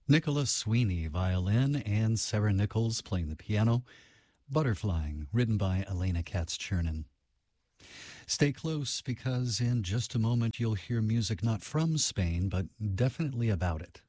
Nicholas Sweeney, violin, and Sarah Nichols playing the piano. Butterflying, written by Elena Katz-Chernin. Stay close because in just a moment you'll hear music not from Spain, but definitely about it.